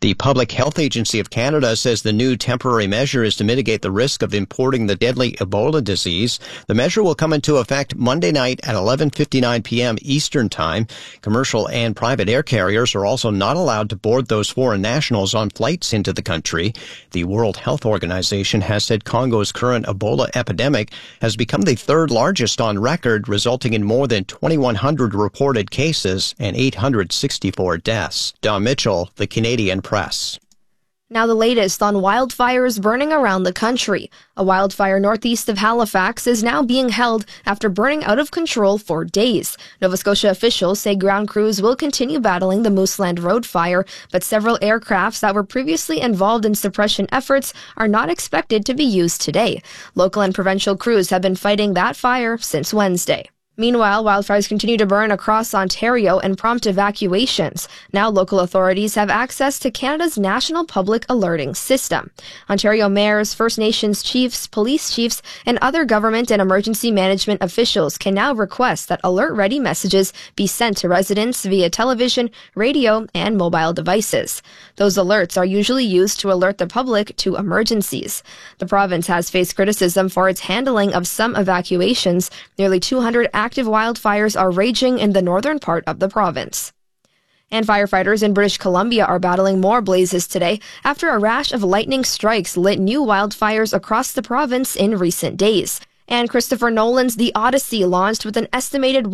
The Public Health Agency of Canada says the new temporary measure is to mitigate the risk of importing the deadly Ebola disease. The measure will come into effect Monday night at 11:59 p.m. Eastern Time. Commercial and private air carriers are also not allowed to board those foreign nationals on flights into the country. The World Health Organization has said Congo's current Ebola epidemic has become the third largest on record, resulting in more than 2,100 reported cases and 864 deaths. Don Mitchell, The Canadian Press. Now the latest on wildfires burning around the country. A wildfire northeast of Halifax is now being held after burning out of control for days. Nova Scotia officials say ground crews will continue battling the Mooseland Road fire, but several aircrafts that were previously involved in suppression efforts are not expected to be used today. Local and provincial crews have been fighting that fire since Wednesday. Meanwhile, wildfires continue to burn across Ontario and prompt evacuations. Now local authorities have access to Canada's National Public Alerting System. Ontario mayors, First Nations chiefs, police chiefs, and other government and emergency management officials can now request that alert-ready messages be sent to residents via television, radio, and mobile devices. Those alerts are usually used to alert the public to emergencies. The province has faced criticism for its handling of some evacuations. Nearly 200 active wildfires are raging in the northern part of the province. And firefighters in British Columbia are battling more blazes today after a rash of lightning strikes lit new wildfires across the province in recent days. And Christopher Nolan's The Odyssey launched with an estimated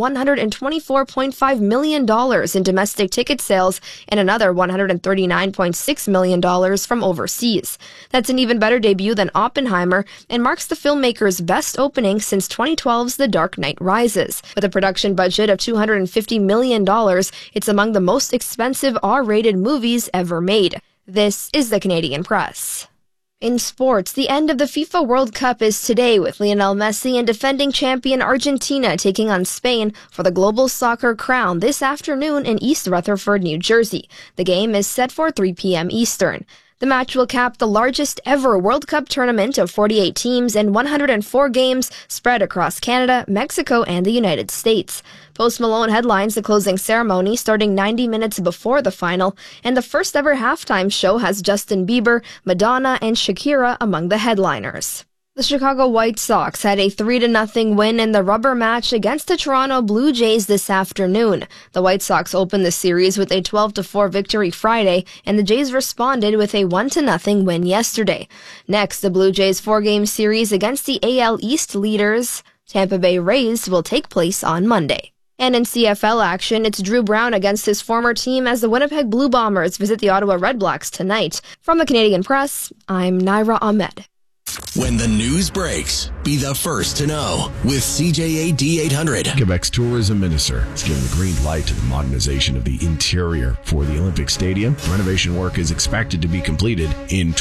$124.5 million in domestic ticket sales and another $139.6 million from overseas. That's an even better debut than Oppenheimer and marks the filmmaker's best opening since 2012's The Dark Knight Rises. With a production budget of $250 million, it's among the most expensive R-rated movies ever made. This is the Canadian Press. In sports, the end of the FIFA World Cup is today, with Lionel Messi and defending champion Argentina taking on Spain for the global soccer crown this afternoon in East Rutherford, New Jersey. The game is set for 3 p.m. Eastern. The match will cap the largest ever World Cup tournament of 48 teams and 104 games spread across Canada, Mexico, and the United States. Post Malone headlines the closing ceremony starting 90 minutes before the final, and the first ever halftime show has Justin Bieber, Madonna, and Shakira among the headliners. The Chicago White Sox had a 3-0 win in the rubber match against the Toronto Blue Jays this afternoon. The White Sox opened the series with a 12-4 victory Friday, and the Jays responded with a 1-0 win yesterday. Next, the Blue Jays 4-game series against the AL East leaders, Tampa Bay Rays, will take place on Monday. And in CFL action, it's Drew Brown against his former team as the Winnipeg Blue Bombers visit the Ottawa Redblacks tonight. From the Canadian Press, I'm Naira Ahmed. When the news breaks, be the first to know with CJAD 800. Quebec's tourism minister is giving the green light to the modernization of the interior for the Olympic Stadium. Renovation work is expected to be completed in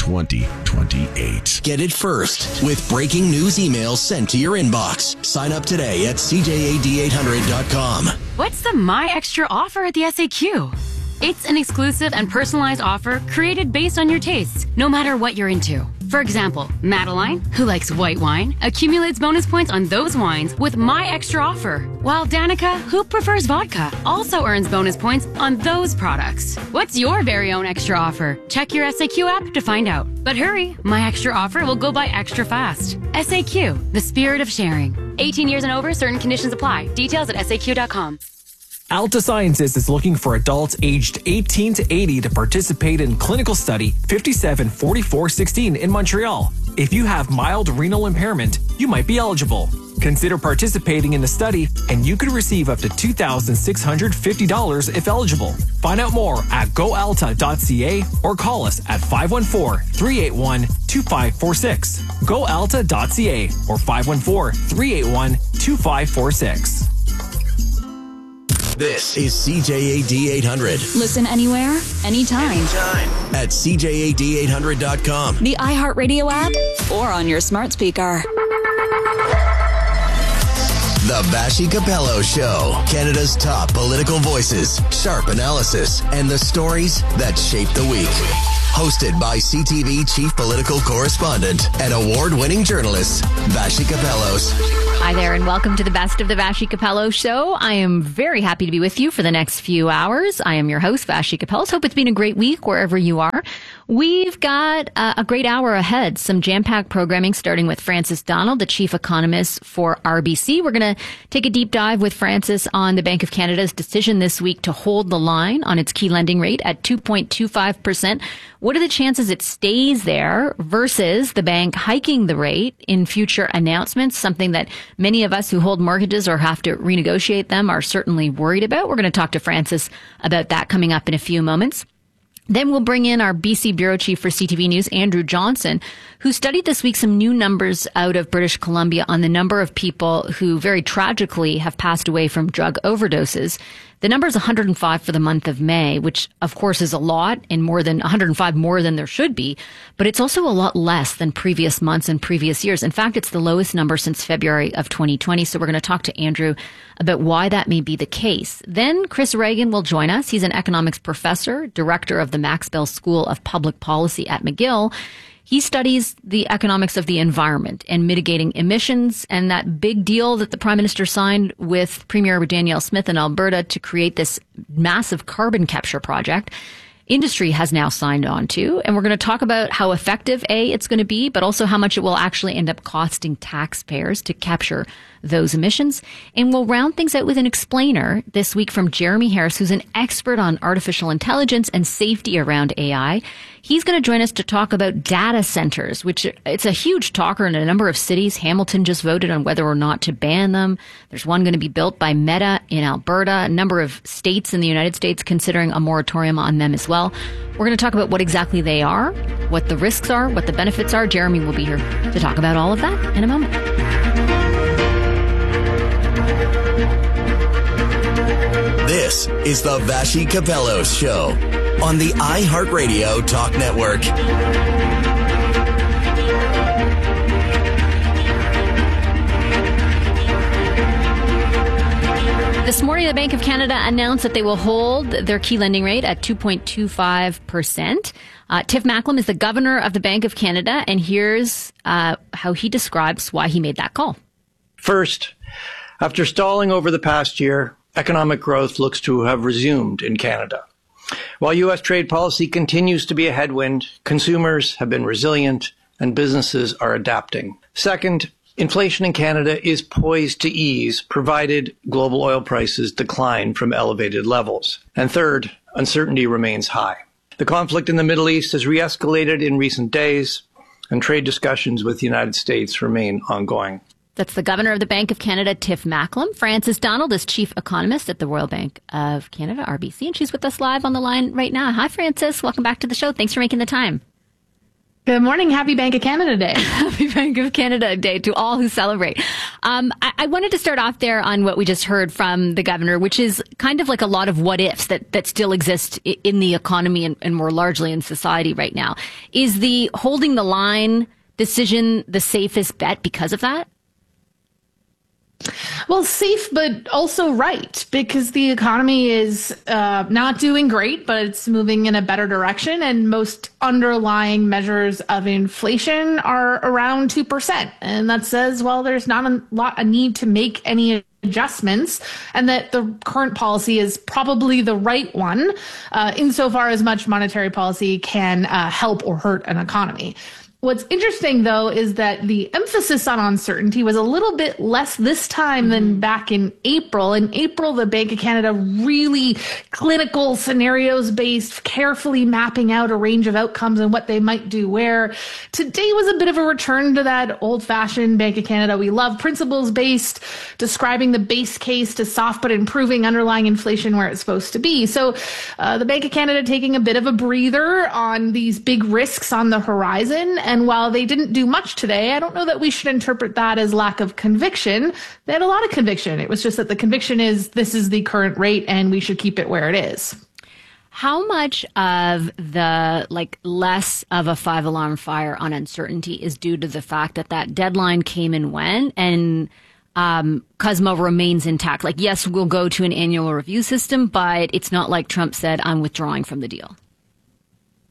2028. Get it first with breaking news emails sent to your inbox. Sign up today at CJAD800.com. What's the My Extra offer at the SAQ? It's an exclusive and personalized offer created based on your tastes, no matter what you're into. For example, Madeline, who likes white wine, accumulates bonus points on those wines with My Extra offer, while Danica, who prefers vodka, also earns bonus points on those products. What's your very own extra offer? Check your SAQ app to find out. But hurry, My Extra offer will go by extra fast. SAQ, the spirit of sharing. 18 years and over, certain conditions apply. Details at SAQ.com. Alta Sciences is looking for adults aged 18 to 80 to participate in clinical study 574416 in Montreal. If you have mild renal impairment, you might be eligible. Consider participating in the study, and you could receive up to $2,650 if eligible. Find out more at goalta.ca or call us at 514-381-2546. goalta.ca or 514-381-2546. This is CJAD 800. Listen anywhere, anytime. At CJAD800.com. The iHeartRadio app or on your smart speaker. The Vassy Capello Show. Canada's top political voices, sharp analysis, and the stories that shape the week. Hosted by CTV Chief Political Correspondent and award-winning journalist, Vassy Kapelos. Hi there, and welcome to the Best of the Vassy Kapelos Show. I am very happy to be with you for the next few hours. I am your host, Vassy Kapelos. Hope it's been a great week wherever you are. We've got a great hour ahead, some jam-packed programming starting with Frances Donald, the chief economist for RBC. We're going to take a deep dive with Frances on the Bank of Canada's decision this week to hold the line on its key lending rate at 2.25%. What are the chances it stays there versus the bank hiking the rate in future announcements, something that many of us who hold mortgages or have to renegotiate them are certainly worried about? We're going to talk to Frances about that coming up in a few moments. Then we'll bring in our BC Bureau Chief for CTV News, Andrew Johnson, who studied this week some new numbers out of British Columbia on the number of people who very tragically have passed away from drug overdoses. The number is 105 for the month of May, which of course is a lot and more than 105 more than there should be, but it's also a lot less than previous months and previous years. In fact, it's the lowest number since February of 2020. So we're going to talk to Andrew about why that may be the case. Then Chris Reagan will join us. He's an economics professor, director of the Max Bell School of Public Policy at McGill. He studies the economics of the environment and mitigating emissions and that big deal that the Prime Minister signed with Premier Danielle Smith in Alberta to create this massive carbon capture project. Industry has now signed on to, and we're going to talk about how effective, it's going to be, but also how much it will actually end up costing taxpayers to capture those emissions. And we'll round things out with an explainer this week from Jeremy Harris, who's an expert on artificial intelligence and safety around AI. He's going to join us to talk about data centers, which it's a huge talker in a number of cities. Hamilton just voted on whether or not to ban them. There's one going to be built by Meta in Alberta. A number of states in the United States considering a moratorium on them as well. We're going to talk about what exactly they are, what the risks are, what the benefits are. Jeremy will be here to talk about all of that in a moment. This is the Vassy Kapelos Show on the iHeartRadio Talk Network. This morning, the Bank of Canada announced that they will hold their key lending rate at 2.25%. Tiff Macklem is the governor of the Bank of Canada, and here's how he describes why he made that call. First, after stalling over the past year, economic growth looks to have resumed in Canada. While U.S. trade policy continues to be a headwind, consumers have been resilient and businesses are adapting. Second, inflation in Canada is poised to ease, provided global oil prices decline from elevated levels. And third, uncertainty remains high. The conflict in the Middle East has re-escalated in recent days, and trade discussions with the United States remain ongoing. That's the governor of the Bank of Canada, Tiff Macklem. Frances Donald is chief economist at the Royal Bank of Canada, RBC, and she's with us live on the line right now. Hi, Frances. Welcome back to the show. Thanks for making the time. Good morning. Happy Bank of Canada Day. Happy Bank of Canada Day to all who celebrate. I wanted to start off there on what we just heard from the governor, which is kind of like a lot of what ifs that still exist in the economy and more largely in society right now. Is the holding the line decision the safest bet because of that? Well, safe, but also right, because the economy is not doing great, but it's moving in a better direction. And most underlying measures of inflation are around 2%. And that says, well, there's not a need to make any adjustments, and that the current policy is probably the right one insofar as much monetary policy can help or hurt an economy. What's interesting, though, is that the emphasis on uncertainty was a little bit less this time than back in April. In April, the Bank of Canada really clinical scenarios-based, carefully mapping out a range of outcomes and what they might do where. Today was a bit of a return to that old-fashioned Bank of Canada we love, principles-based, describing the base case to soft but improving underlying inflation where it's supposed to be. So the Bank of Canada taking a bit of a breather on these big risks on the horizon. And while they didn't do much today, I don't know that we should interpret that as lack of conviction. They had a lot of conviction. It was just that the conviction is this is the current rate and we should keep it where it is. How much of the less of a 5-alarm fire on uncertainty is due to the fact that deadline came and went and CUSMA remains intact? Yes, we'll go to an annual review system, but it's not like Trump said, I'm withdrawing from the deal. Well,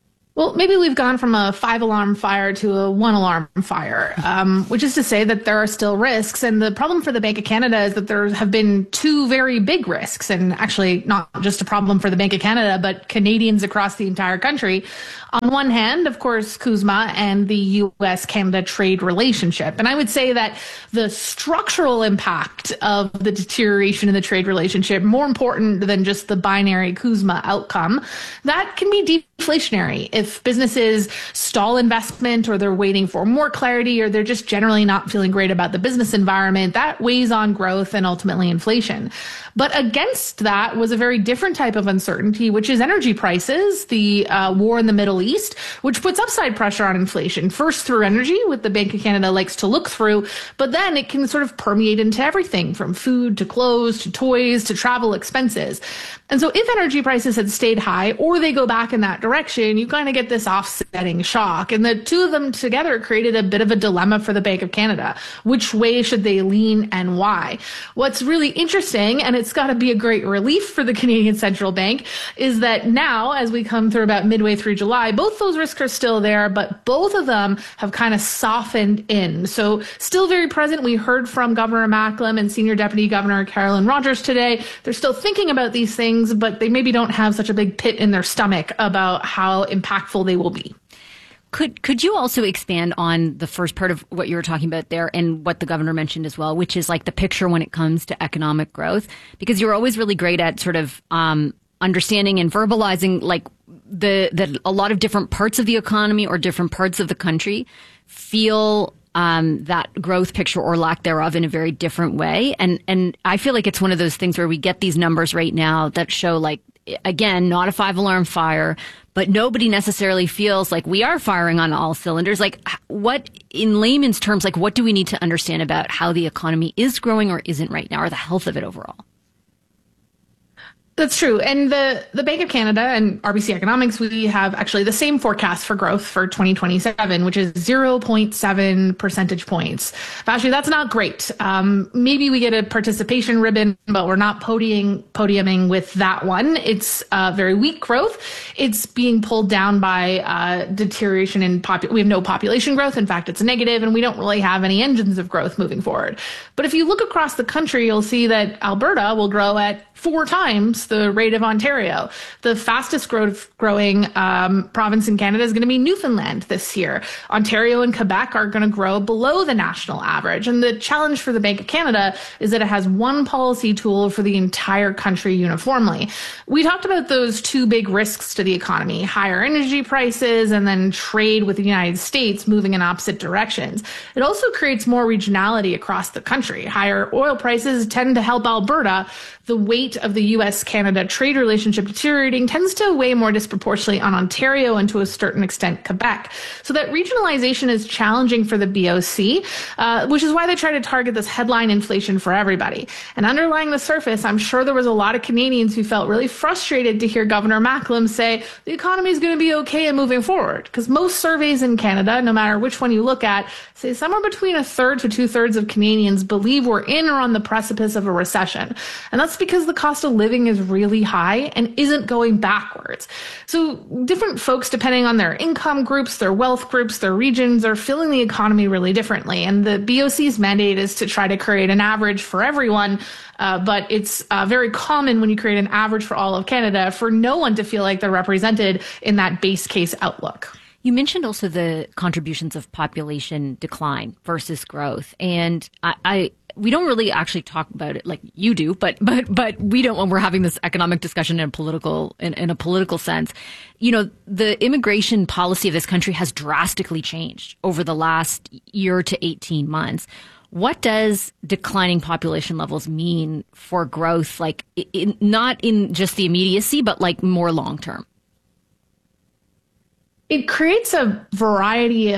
Well, maybe we've gone from a 5-alarm fire to a 1-alarm fire, which is to say that there are still risks. And the problem for the Bank of Canada is that there have been 2 very big risks, and actually not just a problem for the Bank of Canada, but Canadians across the entire country. On one hand, of course, CUSMA and the U.S.-Canada trade relationship. And I would say that the structural impact of the deterioration in the trade relationship, more important than just the binary CUSMA outcome, that can be deflationary. If businesses stall investment, or they're waiting for more clarity, or they're just generally not feeling great about the business environment, that weighs on growth and ultimately inflation. But against that was a very different type of uncertainty, which is energy prices, the war in the Middle East, which puts upside pressure on inflation, first through energy, what the Bank of Canada likes to look through, but then it can sort of permeate into everything from food to clothes to toys to travel expenses. And so if energy prices had stayed high, or they go back in that direction, you kind of get this offsetting shock. And the 2 of them together created a bit of a dilemma for the Bank of Canada. Which way should they lean and why? What's really interesting, and it's got to be a great relief for the Canadian Central Bank, is that now, as we come through about midway through July, both those risks are still there, but both of them have kind of softened in. So still very present. We heard from Governor Macklem and Senior Deputy Governor Carolyn Rogers today. They're still thinking about these things, but they maybe don't have such a big pit in their stomach about how impactful they will be. Could you also expand on the first part of what you were talking about there, and what the governor mentioned as well, which is like the picture when it comes to economic growth? Because you're always really great at sort of understanding and verbalizing like that a lot of different parts of the economy or different parts of the country feel that growth picture or lack thereof in a very different way. And I feel like it's one of those things where we get these numbers right now that show, like, again, not a 5-alarm fire, but nobody necessarily feels like we are firing on all cylinders. Like, what, in layman's terms, like, what do we need to understand about how the economy is growing or isn't right now, or the health of it overall? That's true. And the Bank of Canada and RBC Economics, we have actually the same forecast for growth for 2027, which is 0.7 percentage points. Actually, that's not great. Maybe we get a participation ribbon, but we're not podiuming with that one. It's very weak growth. It's being pulled down by deterioration in we have no population growth. In fact, it's negative, and we don't really have any engines of growth moving forward. But if you look across the country, you'll see that Alberta will grow at 4 times the rate of Ontario. The fastest growing province in Canada is going to be Newfoundland this year. Ontario and Quebec are going to grow below the national average. And the challenge for the Bank of Canada is that it has one policy tool for the entire country uniformly. We talked about those 2 big risks to the economy, higher energy prices and then trade with the United States moving in opposite directions. It also creates more regionality across the country. Higher oil prices tend to help Alberta. The weight of the U.S.-Canada trade relationship deteriorating tends to weigh more disproportionately on Ontario and to a certain extent Quebec. So that regionalization is challenging for the BOC, which is why they try to target this headline inflation for everybody. And underlying the surface, I'm sure there was a lot of Canadians who felt really frustrated to hear Governor Macklem say the economy is going to be okay and moving forward. Because most surveys in Canada, no matter which one you look at, say somewhere between 1/3 to 2/3 of Canadians believe we're in or on the precipice of a recession. And that's because the cost of living is really high and isn't going backwards. So different folks, depending on their income groups, their wealth groups, their regions, are feeling the economy really differently. And the BOC's mandate is to try to create an average for everyone. But it's very common when you create an average for all of Canada for no one to feel like they're represented in that base case outlook. You mentioned also the contributions of population decline versus growth. And we don't really actually talk about it like you do, but we don't when we're having this economic discussion in a political sense. You know, the immigration policy of this country has drastically changed over the last year to 18 months. What does declining population levels mean for growth, like not in just the immediacy, but like more long term? It creates a variety of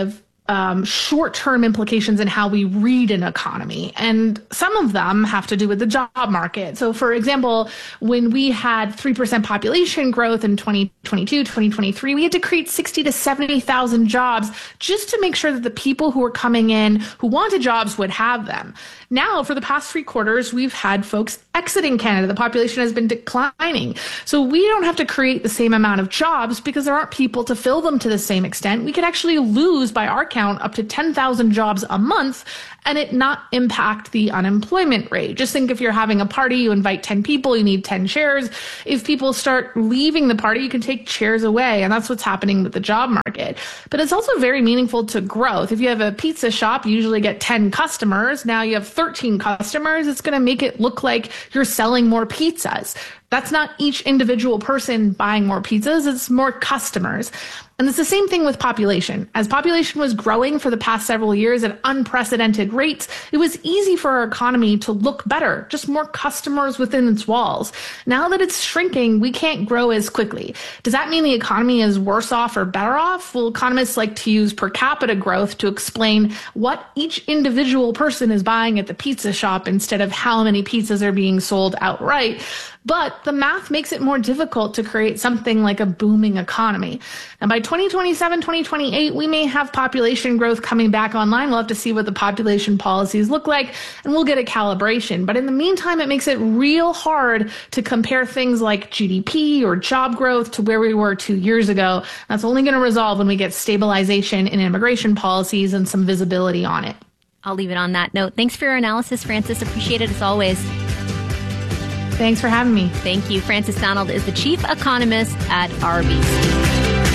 short-term implications in how we read an economy. And some of them have to do with the job market. So for example, when we had 3% population growth in 2022, 2023, we had to create 60 to 70,000 jobs just to make sure that the people who were coming in who wanted jobs would have them. Now, for the past 3 quarters, we've had folks exiting Canada. The population has been declining. So we don't have to create the same amount of jobs because there aren't people to fill them to the same extent. We could actually lose, by our count, up to 10,000 jobs a month and it not impact the unemployment rate. Just think if you're having a party, you invite 10 people, you need 10 chairs. If people start leaving the party, you can take chairs away. And that's what's happening with the job market. But it's also very meaningful to growth. If you have a pizza shop, you usually get 10 customers. Now you have 13 customers. It's going to make it look like you're selling more pizzas. That's not each individual person buying more pizzas, it's more customers. And it's the same thing with population. As population was growing for the past several years at unprecedented rates, it was easy for our economy to look better, just more customers within its walls. Now that it's shrinking, we can't grow as quickly. Does that mean the economy is worse off or better off? Well, economists like to use per capita growth to explain what each individual person is buying at the pizza shop instead of how many pizzas are being sold outright. But the math makes it more difficult to create something like a booming economy. And by 2027, 2028, we may have population growth coming back online. We'll have to see what the population policies look like, and we'll get a calibration. But in the meantime, it makes it real hard to compare things like GDP or job growth to where we were 2 years ago. That's only going to resolve when we get stabilization in immigration policies and some visibility on it. I'll leave it on that note. Thanks for your analysis, Frances. Appreciate it as always. Thanks for having me. Thank you. Frances Donald is the chief economist at RBC.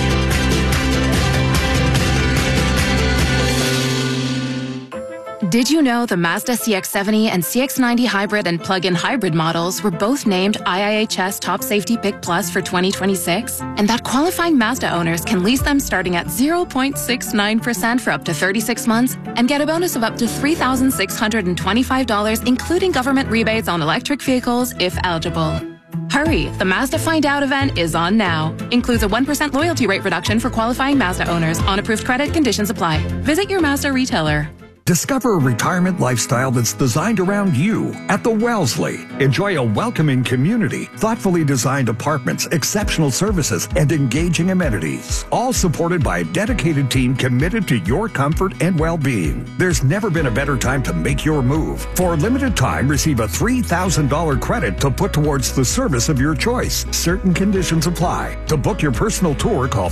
Did you know the Mazda CX-70 and CX-90 hybrid and plug-in hybrid models were both named IIHS Top Safety Pick Plus for 2026? And that qualifying Mazda owners can lease them starting at 0.69% for up to 36 months and get a bonus of up to $3,625, including government rebates on electric vehicles if eligible. Hurry, the Mazda Find Out event is on now. Includes a 1% loyalty rate reduction for qualifying Mazda owners. On approved credit, conditions apply. Visit your Mazda retailer. Discover a retirement lifestyle that's designed around you at the Wellesley. Enjoy a welcoming community, thoughtfully designed apartments, exceptional services, and engaging amenities. All supported by a dedicated team committed to your comfort and well-being. There's never been a better time to make your move. For a limited time, receive a $3,000 credit to put towards the service of your choice. Certain conditions apply. To book your personal tour, call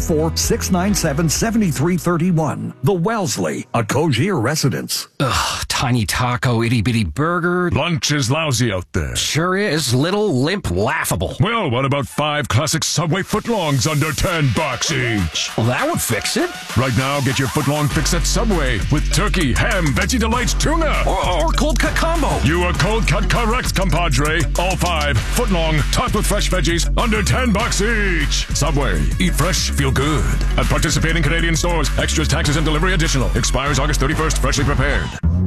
514-697-7331. The Wellesley, a Cogier residence. Ugh, tiny taco, itty bitty burger. Lunch is lousy out there. Sure is. Little, limp, laughable. Well, what about 5 classic Subway footlongs under $10 each? Well, that would fix it. Right now, get your footlong fix at Subway with turkey, ham, Veggie Delights, tuna. Or cold cut combo. You are cold cut correct, compadre. All 5 footlong, topped with fresh veggies, under $10 each. Subway. Eat fresh, feel good. At participating Canadian stores. Extras, taxes, and delivery additional. Expires August 31st. Freshly prepared.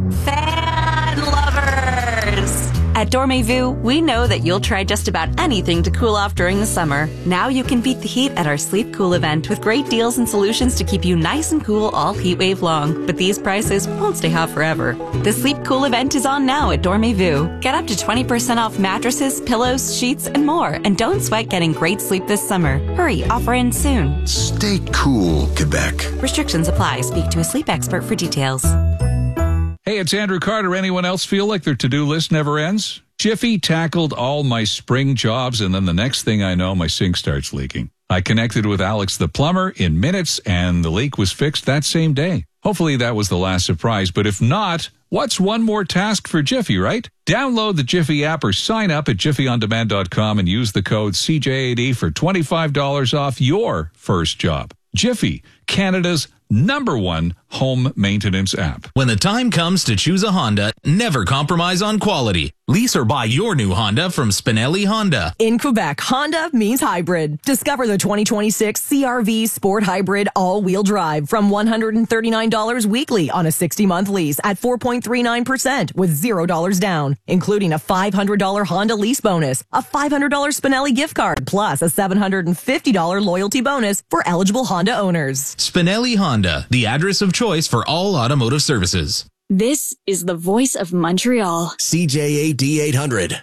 Fan lovers! At Dormez-vous, we know that you'll try just about anything to cool off during the summer. Now you can beat the heat at our Sleep Cool event with great deals and solutions to keep you nice and cool all heat wave long. But these prices won't stay hot forever. The Sleep Cool event is on now at Dormez-vous. Get up to 20% off mattresses, pillows, sheets, and more. And don't sweat getting great sleep this summer. Hurry, offer ends soon. Stay cool, Quebec. Restrictions apply. Speak to a sleep expert for details. Hey, it's Andrew Carter. Anyone else feel like their to-do list never ends? Jiffy tackled all my spring jobs, and then the next thing I know, my sink starts leaking. I connected with Alex the plumber in minutes, and the leak was fixed that same day. Hopefully that was the last surprise, but if not, what's one more task for Jiffy, right? Download the Jiffy app or sign up at jiffyondemand.com and use the code CJAD for $25 off your first job. Jiffy, Canada's #1 home maintenance app. When the time comes to choose a Honda, never compromise on quality. Lease or buy your new Honda from Spinelli Honda. In Quebec, Honda means hybrid. Discover the 2026 CR-V Sport Hybrid all-wheel drive from $139 weekly on a 60-month lease at 4.39% with $0 down, including a $500 Honda lease bonus, a $500 Spinelli gift card, plus a $750 loyalty bonus for eligible Honda owners. Spinelli Honda. Honda, the address of choice for all automotive services. This is the voice of Montreal. CJAD 800.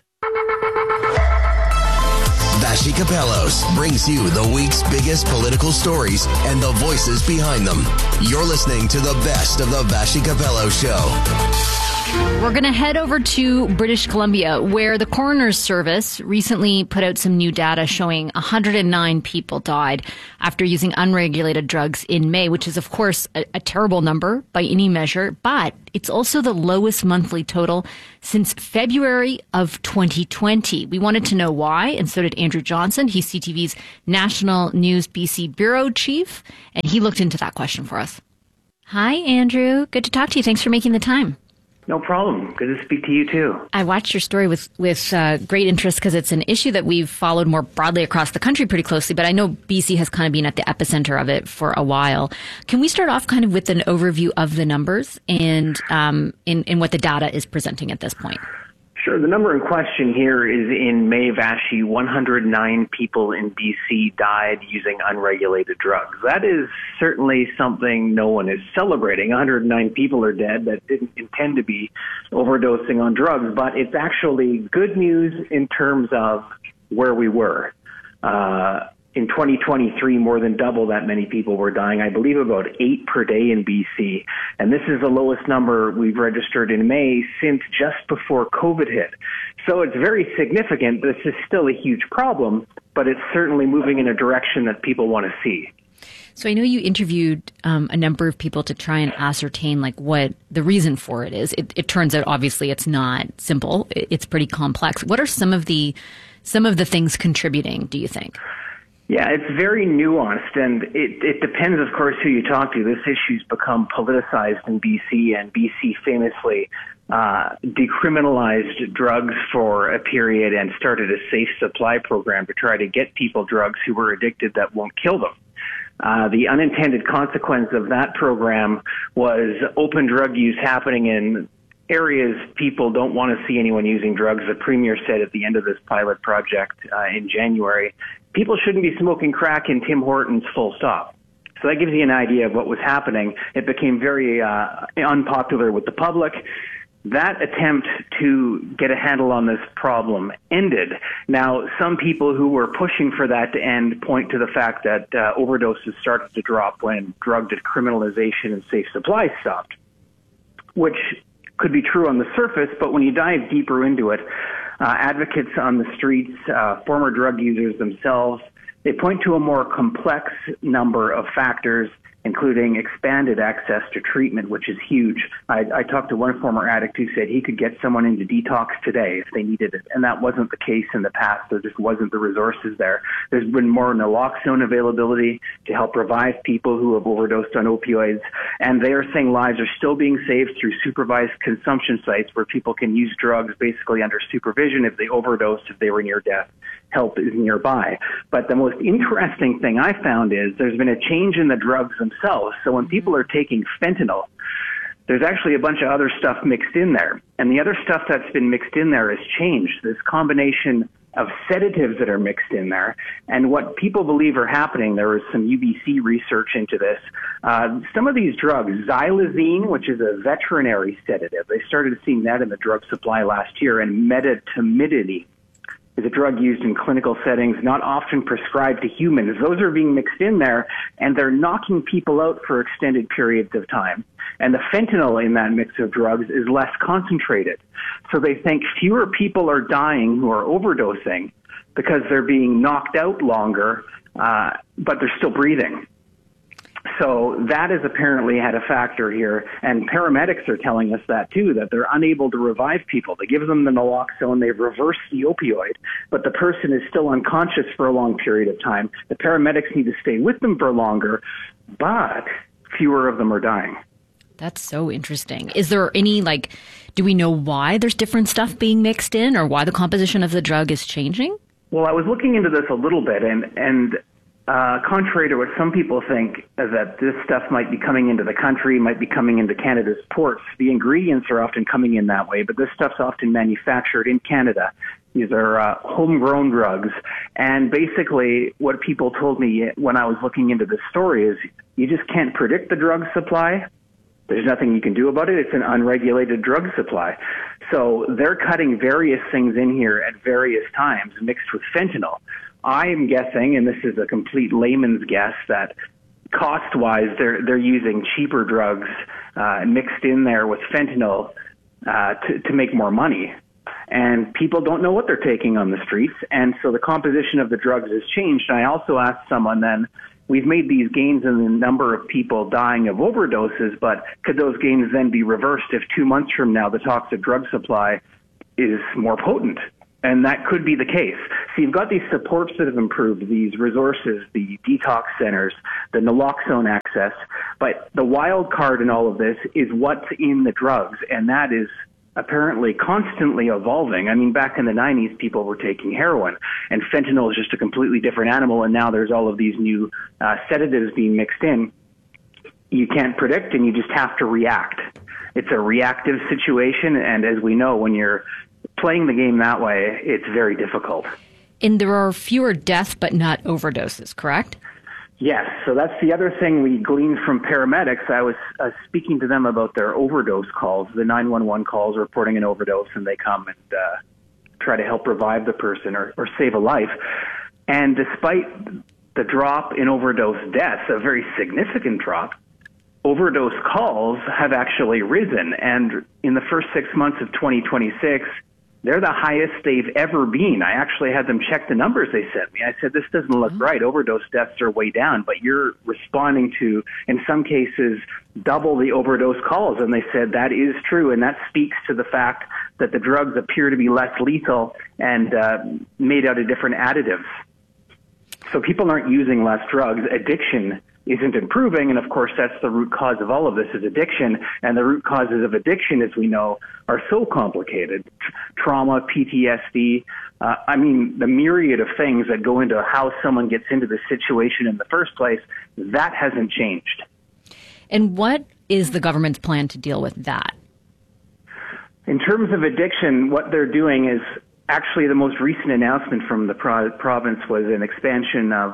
Vassy Kapelos brings you the week's biggest political stories and the voices behind them. You're listening to the best of the Vassy Kapelos Show. We're going to head over to British Columbia, where the coroner's service recently put out some new data showing 109 people died after using unregulated drugs in May, which is, of course, a terrible number by any measure, but it's also the lowest monthly total since February of 2020. We wanted to know why, and so did Andrew Johnson. He's CTV's National News BC Bureau Chief, and he looked into that question for us. Hi, Andrew. Good to talk to you. Thanks for making the time. No problem. Good to speak to you, too. I watched your story with great interest because it's an issue that we've followed more broadly across the country pretty closely, but I know BC has kind of been at the epicenter of it for a while. Can we start off kind of with an overview of the numbers and in what the data is presenting at this point? Sure. The number in question here is in May, Vassy, 109 people in BC died using unregulated drugs. That is certainly something no one is celebrating. 109 people are dead that didn't intend to be overdosing on drugs, but it's actually good news in terms of where we were. In 2023, more than double that many people were dying. I believe about 8 per day in BC. And this is the lowest number we've registered in May since just before COVID hit. So it's very significant. This is still a huge problem, but it's certainly moving in a direction that people want to see. So I know you interviewed a number of people to try and ascertain like what the reason for it is. It turns out, obviously, it's not simple. It's pretty complex. What are some of the things contributing, do you think? Yeah, it's very nuanced, and it depends, of course, who you talk to. This issue's become politicized in BC, and BC famously decriminalized drugs for a period and started a safe supply program to try to get people drugs who were addicted that won't kill them. The unintended consequence of that program was open drug use happening in areas people don't want to see anyone using drugs. The Premier said at the end of this pilot project in January, people shouldn't be smoking crack in Tim Hortons, full stop. So that gives you an idea of what was happening. It became very unpopular with the public. That attempt to get a handle on this problem ended. Now, some people who were pushing for that to end point to the fact that overdoses started to drop when drug decriminalization and safe supply stopped, which could be true on the surface, but when you dive deeper into it, advocates on the streets, former drug users themselves, they point to a more complex number of factors, including expanded access to treatment, which is huge. I talked to one former addict who said he could get someone into detox today if they needed it, and that wasn't the case in the past. There just wasn't the resources there. There's been more naloxone availability to help revive people who have overdosed on opioids, and they are saying lives are still being saved through supervised consumption sites where people can use drugs basically under supervision if they overdosed, if they were near death. Help is nearby. But the most interesting thing I found is there's been a change in the drugs themselves. So when people are taking fentanyl, there's actually a bunch of other stuff mixed in there. And the other stuff that's been mixed in there has changed. This combination of sedatives that are mixed in there. And what people believe are happening, there was some UBC research into this. Some of these drugs, xylazine, which is a veterinary sedative, they started seeing that in the drug supply last year, and medetomidine is a drug used in clinical settings, not often prescribed to humans. Those are being mixed in there, and they're knocking people out for extended periods of time. And the fentanyl in that mix of drugs is less concentrated. So they think fewer people are dying who are overdosing because they're being knocked out longer, but they're still breathing. So that has apparently had a factor here, and paramedics are telling us that too, that they're unable to revive people. They give them the naloxone, they reverse the opioid, but the person is still unconscious for a long period of time. The paramedics need to stay with them for longer, but fewer of them are dying. That's so interesting. Is there any, do we know why there's different stuff being mixed in, or why the composition of the drug is changing? Well, I was looking into this a little bit, and contrary to what some people think, that this stuff might be coming into the country, might be coming into Canada's ports, the ingredients are often coming in that way, but this stuff's often manufactured in Canada. These are homegrown drugs. And basically what people told me when I was looking into this story is You just can't predict the drug supply. There's nothing you can do about it. It's an unregulated drug supply. So they're cutting various things in here at various times mixed with fentanyl. I am guessing, and this is a complete layman's guess, that cost-wise they're using cheaper drugs mixed in there with fentanyl to make more money. And people don't know what they're taking on the streets, and so the composition of the drugs has changed. And I also asked someone then, we've made these gains in the number of people dying of overdoses, but could those gains then be reversed if 2 months from now the toxic drug supply is more potent? And that could be the case. So you've got these supports that have improved, these resources, the detox centers, the naloxone access, but the wild card in all of this is what's in the drugs, and that is apparently constantly evolving. I mean, back in the 90s, people were taking heroin, and fentanyl is just a completely different animal, and now there's all of these new sedatives being mixed in. You can't predict, and you just have to react. It's a reactive situation, and as we know, when you're playing the game that way, it's very difficult. And there are fewer deaths, but not overdoses, correct? Yes, so that's the other thing we gleaned from paramedics. I was speaking to them about their overdose calls, the 911 calls reporting an overdose, and they come and try to help revive the person or save a life. And despite the drop in overdose deaths, a very significant drop, overdose calls have actually risen. And in the first 6 months of 2026, they're the highest they've ever been. I actually had them check the numbers they sent me. I said, this doesn't look right. Overdose deaths are way down, but you're responding to, in some cases, double the overdose calls. And they said that is true, and that speaks to the fact that the drugs appear to be less lethal and made out of different additives. So people aren't using less drugs. Addiction isn't improving, and of course that's the root cause of all of this is addiction, and the root causes of addiction, as we know, are so complicated. Trauma, PTSD, I mean, the myriad of things that go into how someone gets into this situation in the first place, that hasn't changed. And what is the government's plan to deal with that? In terms of addiction, what they're doing is actually the most recent announcement from the province was an expansion of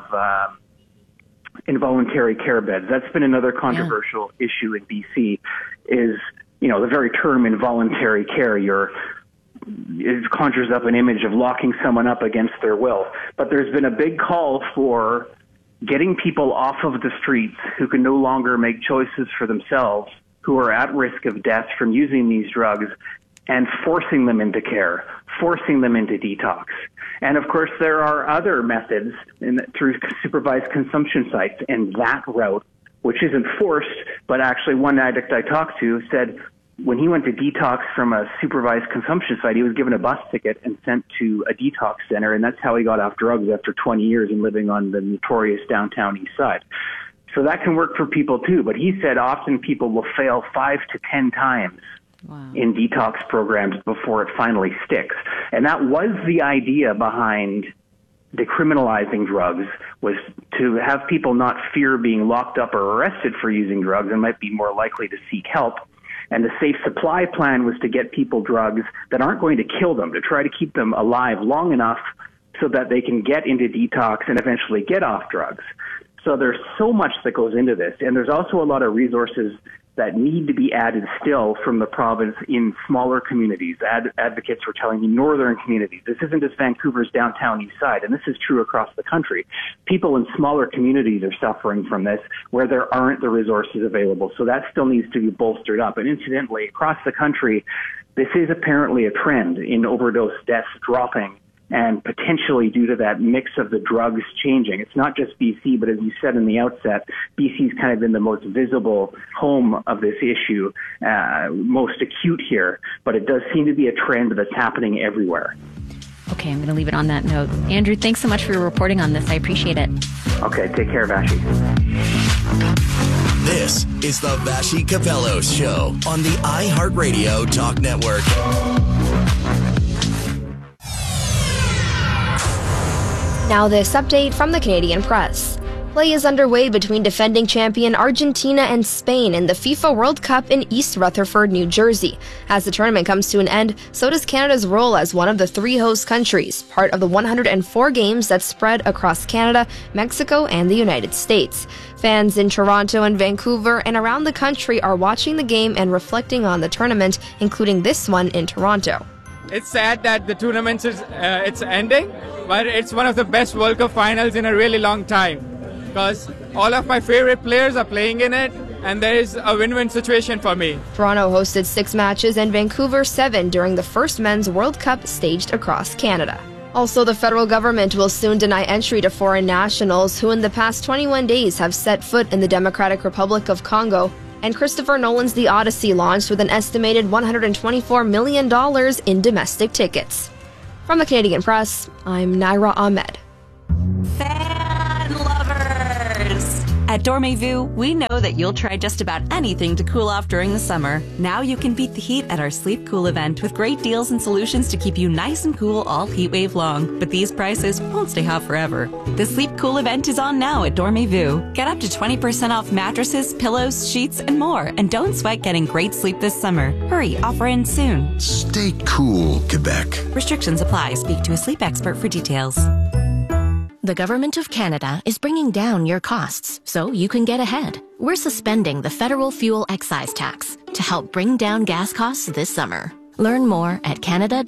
involuntary care beds. That's been another controversial issue in BC is, you know, the very term involuntary care. It conjures up an image of locking someone up against their will. But there's been a big call for getting people off of the streets who can no longer make choices for themselves, who are at risk of death from using these drugs, and forcing them into care, forcing them into detox. And of course, there are other methods through supervised consumption sites, and that route, which isn't forced, but actually one addict I talked to said when he went to detox from a supervised consumption site, he was given a bus ticket and sent to a detox center, and that's how he got off drugs after 20 years and living on the notorious downtown east side. So that can work for people too, but he said often people will fail 5 to 10 times in detox programs before it finally sticks. And that was the idea behind decriminalizing drugs, was to have people not fear being locked up or arrested for using drugs and might be more likely to seek help. And the safe supply plan was to get people drugs that aren't going to kill them, to try to keep them alive long enough so that they can get into detox and eventually get off drugs. So there's so much that goes into this. And there's also a lot of resources that need to be added still from the province in smaller communities. Advocates were telling me northern communities. This isn't just Vancouver's downtown east side, and this is true across the country. People in smaller communities are suffering from this where there aren't the resources available. So that still needs to be bolstered up. And incidentally, across the country, this is apparently a trend in overdose deaths dropping, and potentially due to that mix of the drugs changing. It's not just BC, but as you said in the outset, BC's kind of been the most visible home of this issue, most acute here, but it does seem to be a trend that's happening everywhere. Okay, I'm going to leave it on that note. Andrew, thanks so much for your reporting on this. I appreciate it. Okay, take care, Vashi. This is the Vashi Capellos Show on the iHeartRadio Talk Network. Now this update from the Canadian Press. Play is underway between defending champion Argentina and Spain in the FIFA World Cup in East Rutherford, New Jersey. As the tournament comes to an end, so does Canada's role as one of the 3 host countries, part of the 104 games that spread across Canada, Mexico, and the United States. Fans in Toronto and Vancouver and around the country are watching the game and reflecting on the tournament, including this one in Toronto. It's sad that the tournament is it's ending, but it's one of the best World Cup finals in a really long time. Because all of my favorite players are playing in it, and there is a win-win situation for me. Toronto hosted 6 matches and Vancouver 7 during the first Men's World Cup staged across Canada. Also, the federal government will soon deny entry to foreign nationals who in the past 21 days have set foot in the Democratic Republic of Congo. And Christopher Nolan's The Odyssey launched with an estimated $124 million in domestic tickets. From the Canadian Press, I'm Naira Ahmed. At Dormez-vous, we know that you'll try just about anything to cool off during the summer. Now you can beat the heat at our Sleep Cool event with great deals and solutions to keep you nice and cool all heat wave long. But these prices won't stay hot forever. The Sleep Cool event is on now at Dormez-vous. Get up to 20% off mattresses, pillows, sheets, and more. And don't sweat getting great sleep this summer. Hurry, offer ends soon. Stay cool, Quebec. Restrictions apply. Speak to a sleep expert for details. The Government of Canada is bringing down your costs so you can get ahead. We're suspending the federal fuel excise tax to help bring down gas costs this summer. Learn more at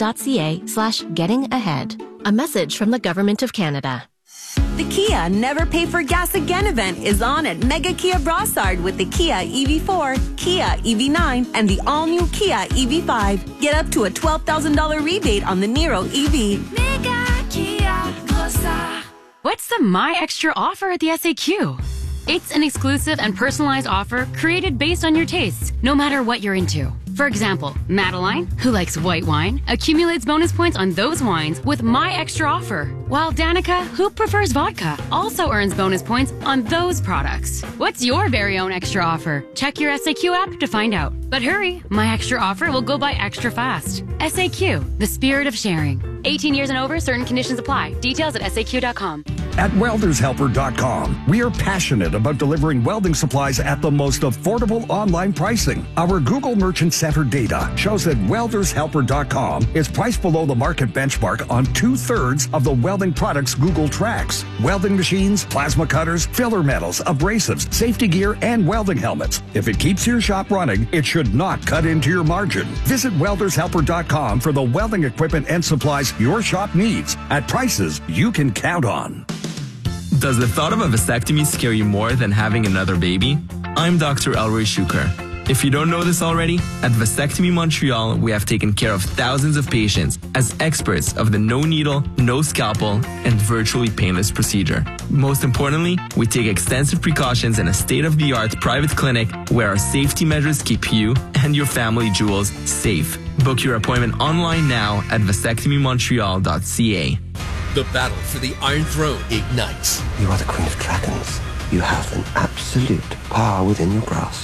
canada.ca/gettingahead. A message from the Government of Canada. The Kia Never Pay for Gas Again event is on at Mega Kia Brossard with the Kia EV4, Kia EV9, and the all-new Kia EV5. Get up to a $12,000 rebate on the Niro EV. Mega Kia Brossard. What's the My Extra offer at the SAQ? It's an exclusive and personalized offer created based on your tastes, no matter what you're into. For example, Madeline, who likes white wine, accumulates bonus points on those wines with My Extra offer, while Danica, who prefers vodka, also earns bonus points on those products. What's your very own extra offer? Check your SAQ app to find out. But hurry, My Extra offer will go by extra fast. SAQ, the spirit of sharing. 18 years and over, certain conditions apply. Details at SAQ.com. At weldershelper.com, we are passionate about delivering welding supplies at the most affordable online pricing. Our Google Merchant Center data shows that weldershelper.com is priced below the market benchmark on 2/3 of the welding products Google tracks. Welding machines, plasma cutters, filler metals, abrasives, safety gear, and welding helmets. If it keeps your shop running, it should not cut into your margin. Visit weldershelper.com for the welding equipment and supplies your shop needs at prices you can count on. Does the thought of a vasectomy scare you more than having another baby? I'm Dr. Elroy Shuker. If you don't know this already, at Vasectomy Montreal, we have taken care of thousands of patients as experts of the no needle, no scalpel, and virtually painless procedure. Most importantly, we take extensive precautions in a state-of-the-art private clinic where our safety measures keep you and your family jewels safe. Book your appointment online now at vasectomymontreal.ca. The battle for the Iron Throne ignites. You are the Queen of Dragons. You have an absolute power within your grasp.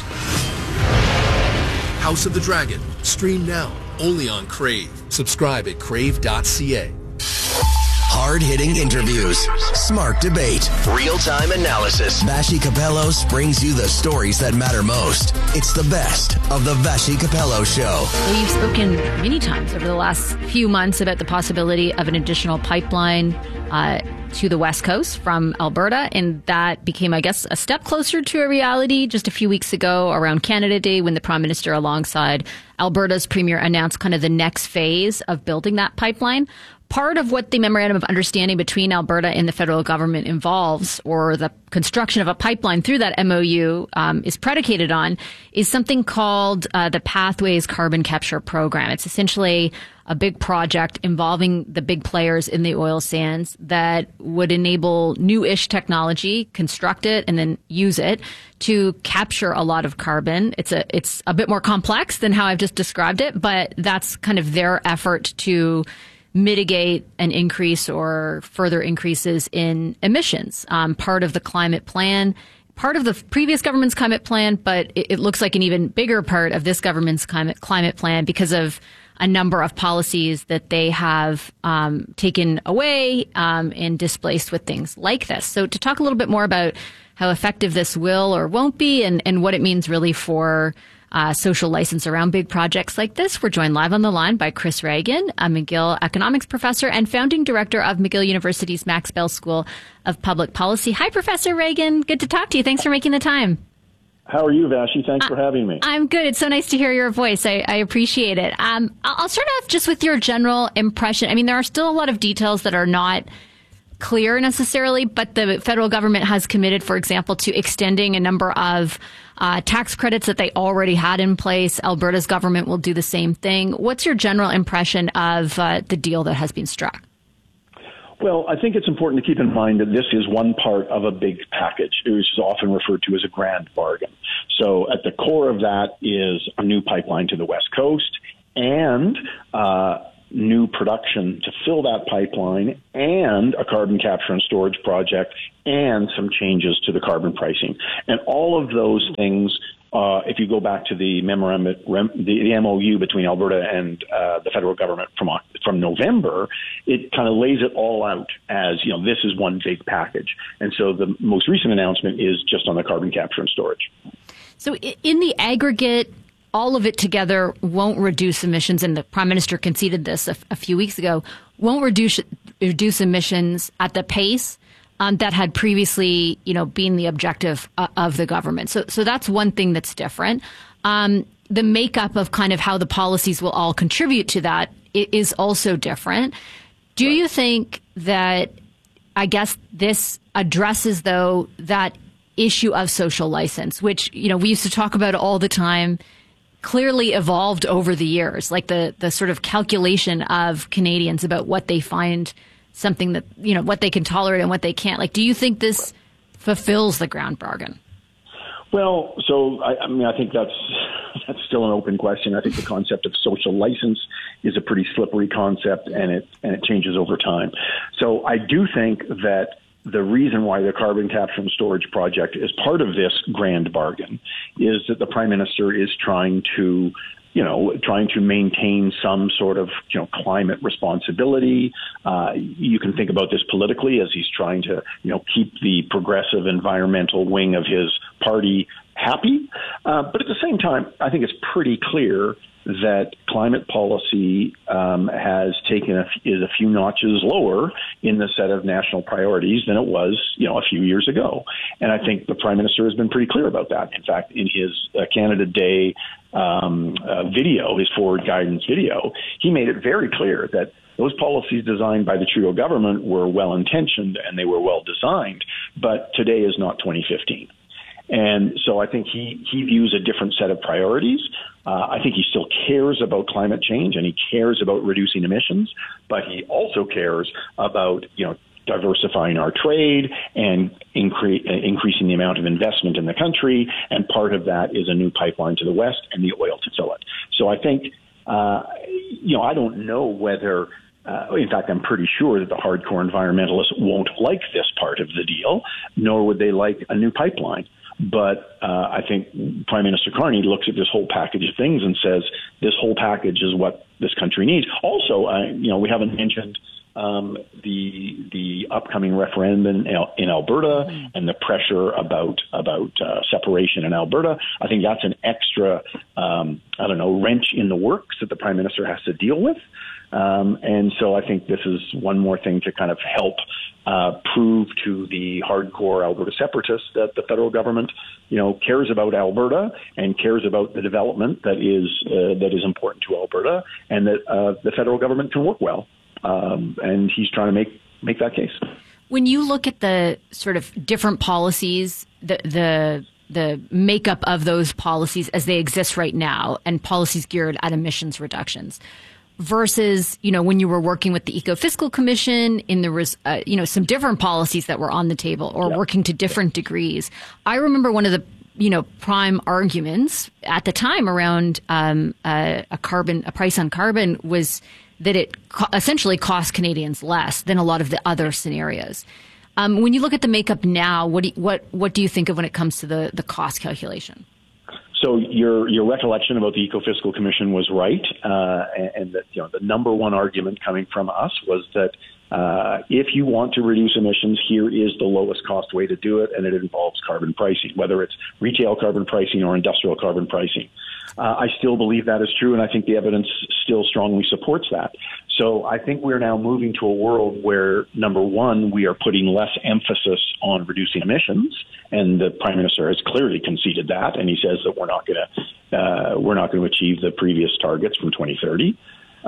House of the Dragon. Stream now, only on Crave. Subscribe at crave.ca. Hard-hitting interviews, smart debate, real-time analysis. Vassy Kapelos brings you the stories that matter most. It's the best of the Vassy Kapelos Show. We've spoken many times over the last few months about the possibility of an additional pipeline to the West Coast from Alberta, and that became, I guess, a step closer to a reality just a few weeks ago around Canada Day when the Prime Minister alongside Alberta's Premier announced kind of the next phase of building that pipeline. Part of what the Memorandum of Understanding between Alberta and the federal government involves, or the construction of a pipeline through that MOU is predicated on, is something called the Pathways Carbon Capture Program. It's essentially a big project involving the big players in the oil sands that would enable new-ish technology, construct it, and then use it to capture a lot of carbon. It's a bit more complex than how I've just described it, but that's kind of their effort to mitigate an increase or further increases in emissions. Part of the climate plan, part of the previous government's climate plan, but it looks like an even bigger part of this government's climate plan because of a number of policies that they have taken away and displaced with things like this. So to talk a little bit more about how effective this will or won't be and what it means really for social license around big projects like this, we're joined live on the line by Chris Reagan, a McGill economics professor and founding director of McGill University's Max Bell School of Public Policy. Hi, Professor Reagan. Good to talk to you. Thanks for making the time. How are you, Vashi? Thanks for having me. I'm good. It's so nice to hear your voice. I appreciate it. I'll start off just with your general impression. I mean, there are still a lot of details that are not clear necessarily, but the federal government has committed, for example, to extending a number of tax credits that they already had in place. Alberta's government will do the same thing. What's your general impression of the deal that has been struck? Well, I think it's important to keep in mind that this is one part of a big package. It is often referred to as a grand bargain. So at the core of that is a new pipeline to the West Coast and new production to fill that pipeline and a carbon capture and storage project and some changes to the carbon pricing. And all of those things, if you go back to the memorandum, the MOU between Alberta and the federal government from November, it kind of lays it all out as, this is one big package. And so the most recent announcement is just on the carbon capture and storage. So in the aggregate, all of it together won't reduce emissions, and the Prime Minister conceded this a few weeks ago, won't reduce emissions at the pace that had previously, been the objective of the government. So that's one thing that's different. The makeup of kind of how the policies will all contribute to that is also different. Do you think that, I guess, this addresses, though, that issue of social license, which, we used to talk about all the time, clearly evolved over the years, like the sort of calculation of Canadians about what they find something that, what they can tolerate and what they can't. Like, do you think this fulfills the ground bargain? Well, so I think that's still an open question. I think the concept of social license is a pretty slippery concept, and it changes over time. So I do think that the reason why the carbon capture and storage project is part of this grand bargain is that the Prime Minister is trying to maintain some sort of, climate responsibility. You can think about this politically as he's trying to, keep the progressive environmental wing of his party happy. But at the same time, I think it's pretty clear that climate policy is a few notches lower in the set of national priorities than it was, a few years ago. And I think the Prime Minister has been pretty clear about that. In fact, in his Canada Day video, his forward guidance video, he made it very clear that those policies designed by the Trudeau government were well-intentioned and they were well-designed, but today is not 2015. And so I think he views a different set of priorities. I think he still cares about climate change and he cares about reducing emissions, but he also cares about, diversifying our trade and increasing the amount of investment in the country. And part of that is a new pipeline to the west and the oil to fill it. So I think, I don't know whether in fact, I'm pretty sure that the hardcore environmentalists won't like this part of the deal, nor would they like a new pipeline. But I think Prime Minister Carney looks at this whole package of things and says this whole package is what this country needs. Also, we haven't mentioned the upcoming referendum in Alberta and the pressure about separation in Alberta. I think that's an extra, wrench in the works that the Prime Minister has to deal with. And so I think this is one more thing to kind of help prove to the hardcore Alberta separatists that the federal government, cares about Alberta and cares about the development that is important to Alberta, and that the federal government can work well. And he's trying to make that case. When you look at the sort of different policies, the makeup of those policies as they exist right now, and policies geared at emissions reductions, versus, when you were working with the Eco-Fiscal Commission, there was, some different policies that were on the table or working to different degrees. I remember one of the, prime arguments at the time around a price on carbon was that it essentially cost Canadians less than a lot of the other scenarios. When you look at the makeup now, what do you think of when it comes to the cost calculation? So your recollection about the Ecofiscal Commission was right, and that the number one argument coming from us was that if you want to reduce emissions, here is the lowest cost way to do it, and it involves carbon pricing, whether it's retail carbon pricing or industrial carbon pricing. I still believe that is true, and I think the evidence still strongly supports that. So I think we're now moving to a world where, number one, we are putting less emphasis on reducing emissions, and the Prime Minister has clearly conceded that, and he says that we're not going to achieve the previous targets from 2030.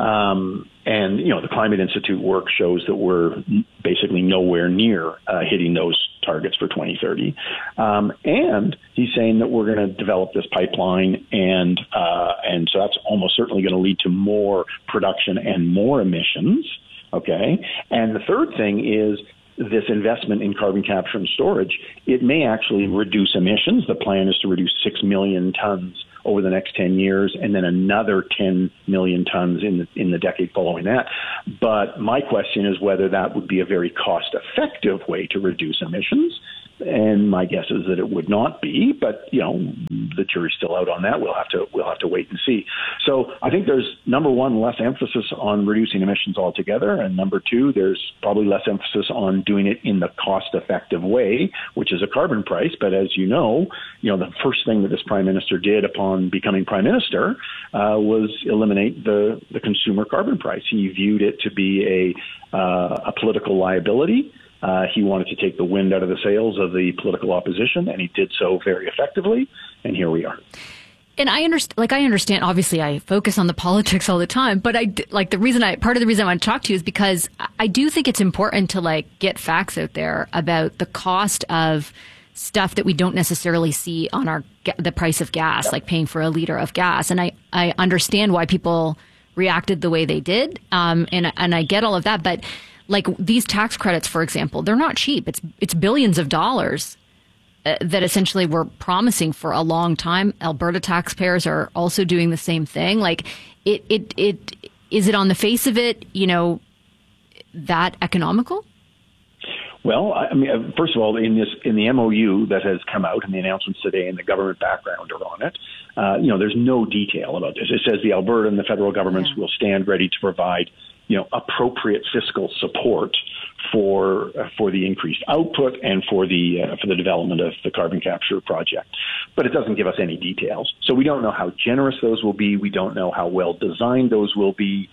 And the Climate Institute work shows that we're basically nowhere near hitting those targets for 2030. And he's saying that we're going to develop this pipeline, and so that's almost certainly going to lead to more production and more emissions. Okay, and the third thing is this investment in carbon capture and storage. It may actually reduce emissions. The plan is to reduce 6 million tons over the next 10 years, and then another 10 million tons in the decade following that. But my question is whether that would be a very cost-effective way to reduce emissions. And my guess is that it would not be, but the jury's still out on that. We'll have to wait and see. So I think there's, number one, less emphasis on reducing emissions altogether, and number two, there's probably less emphasis on doing it in the cost-effective way, which is a carbon price. But as you know, the first thing that this Prime Minister did upon becoming Prime Minister was eliminate the consumer carbon price. He viewed it to be a political liability. He wanted to take the wind out of the sails of the political opposition, and he did so very effectively. And here we are. And I understand. Obviously, I focus on the politics all the time, but part of the reason I want to talk to you is because I do think it's important to get facts out there about the cost of stuff that we don't necessarily see on the price of gas, like paying for a liter of gas. And I understand why people reacted the way they did, and I get all of that, but. These tax credits, for example, they're not cheap. It's billions of dollars that essentially we're promising for a long time. Alberta taxpayers are also doing the same thing. Is it on the face of it, that economical? Well, I mean, first of all, in the MOU that has come out and the announcements today and the government background are on it, there's no detail about this. It says the Alberta and the federal governments will stand ready to provide appropriate fiscal support for the increased output and for the development of the carbon capture project. But it doesn't give us any details. So we don't know how generous those will be. We don't know how well designed those will be.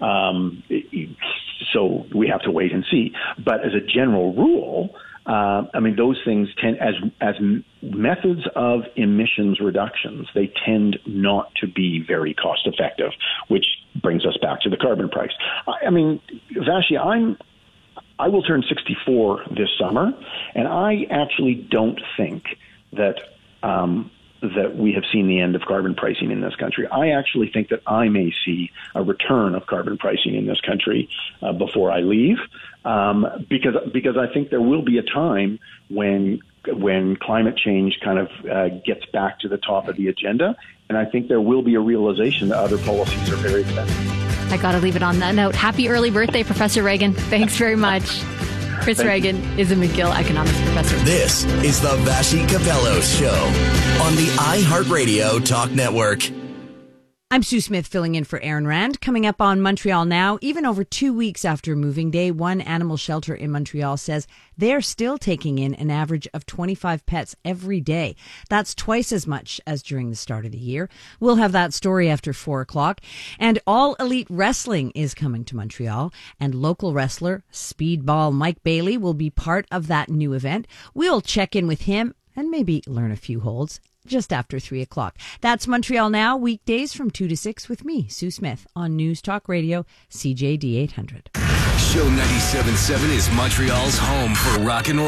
So we have to wait and see. But as a general rule, those things tend, as methods of emissions reductions, they tend not to be very cost effective, which brings us back to the carbon price. Vashi, I will turn 64 this summer, and I actually don't think that we have seen the end of carbon pricing in this country. I actually think that I may see a return of carbon pricing in this country before I leave, because I think there will be a time when climate change kind of gets back to the top of the agenda, and I think there will be a realization that other policies are very expensive. I got to leave it on that note. Happy early birthday, Professor Reagan. Thanks very much. Chris Reagan is a McGill economics professor. This is the Vashi Capello Show on the iHeartRadio Talk Network. I'm Sue Smith filling in for Aaron Rand. Coming up on Montreal Now, even over 2 weeks after moving day, one animal shelter in Montreal says they're still taking in an average of 25 pets every day. That's twice as much as during the start of the year. We'll have that story after 4 o'clock. And All Elite Wrestling is coming to Montreal, and local wrestler Speedball Mike Bailey will be part of that new event. We'll check in with him and maybe learn a few holds just after 3 o'clock. That's Montreal Now, weekdays from 2 to 6 with me, Sue Smith, on News Talk Radio, CJD 800. Show 97.7 is Montreal's home for rock and roll.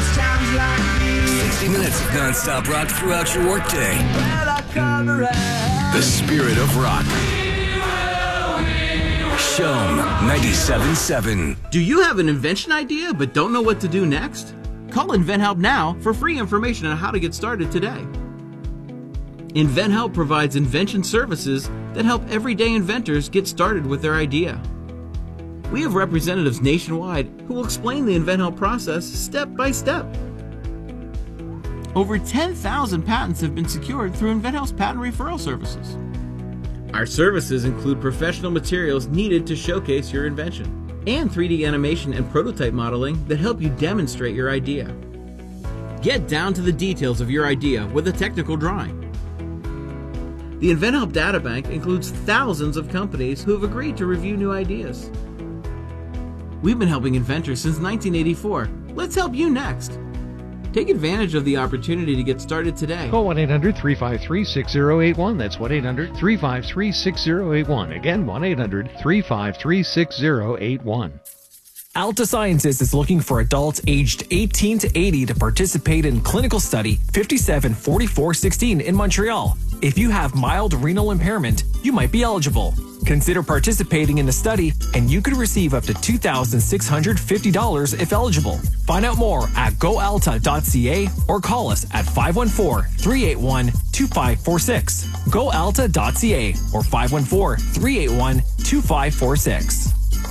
60 minutes of nonstop rock throughout your workday. The spirit of rock. Show 97.7. Do you have an invention idea but don't know what to do next? Call InventHelp now for free information on how to get started today. InventHelp provides invention services that help everyday inventors get started with their idea. We have representatives nationwide who will explain the InventHelp process step by step. Over 10,000 patents have been secured through InventHelp's patent referral services. Our services include professional materials needed to showcase your invention, and 3D animation and prototype modeling that help you demonstrate your idea. Get down to the details of your idea with a technical drawing. The InventHelp Databank includes thousands of companies who have agreed to review new ideas. We've been helping inventors since 1984. Let's help you next. Take advantage of the opportunity to get started today. Call 1-800-353-6081. That's 1-800-353-6081. Again, 1-800-353-6081. Alta Sciences is looking for adults aged 18 to 80 to participate in clinical study 574416 in Montreal. If you have mild renal impairment, you might be eligible. Consider participating in the study, and you could receive up to $2,650 if eligible. Find out more at goalta.ca or call us at 514-381-2546. goalta.ca or 514-381-2546.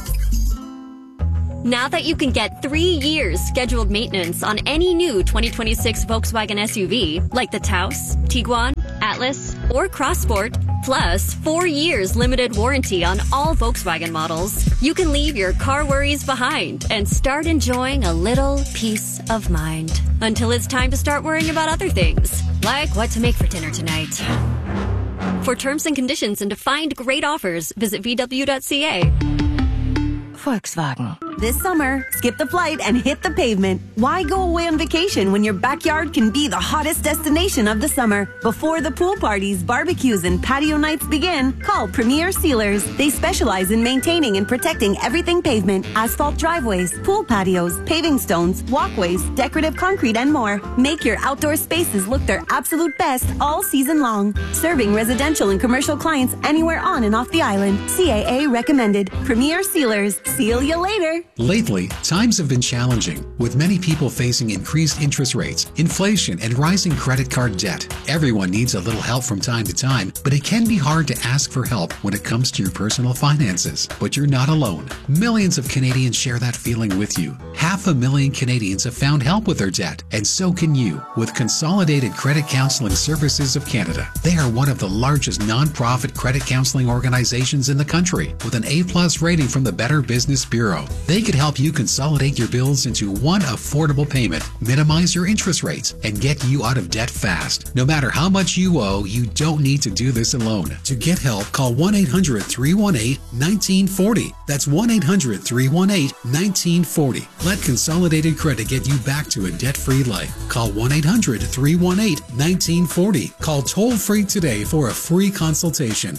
Now that you can get 3 years scheduled maintenance on any new 2026 Volkswagen SUV, like the Taos, Tiguan, Atlas, or Crossport, plus 4 years limited warranty on all Volkswagen models, you can leave your car worries behind and start enjoying a little peace of mind. Until it's time to start worrying about other things, like what to make for dinner tonight. For terms and conditions and to find great offers, visit VW.ca. Volkswagen. This summer, skip the flight and hit the pavement. Why go away on vacation when your backyard can be the hottest destination of the summer? Before the pool parties, barbecues, and patio nights begin, call Premier Sealers. They specialize in maintaining and protecting everything pavement, asphalt driveways, pool patios, paving stones, walkways, decorative concrete, and more. Make your outdoor spaces look their absolute best all season long. Serving residential and commercial clients anywhere on and off the island. CAA recommended. Premier Sealers. Seal you later. Lately, times have been challenging, with many people facing increased interest rates, inflation, and rising credit card debt. Everyone needs a little help from time to time, but it can be hard to ask for help when it comes to your personal finances. But you're not alone. Millions of Canadians share that feeling with you. 500,000 Canadians have found help with their debt, and so can you with Consolidated Credit Counseling Services of Canada. They are one of the largest non-profit credit counseling organizations in the country, with an A+ rating from the Better Business Bureau. They could help you consolidate your bills into one affordable payment, minimize your interest rates, and get you out of debt fast. No matter how much you owe, you don't need to do this alone. To get help, call 1-800-318-1940. That's 1-800-318-1940. Let Consolidated Credit get you back to a debt-free life. Call 1-800-318-1940. Call toll-free today for a free consultation.